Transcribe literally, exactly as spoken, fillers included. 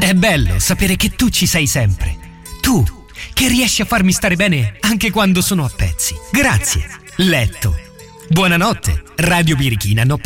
È bello sapere che tu ci sei sempre. Tu, che riesci a farmi stare bene anche quando sono a pezzi. Grazie, letto. Buonanotte, Radio Birichina. No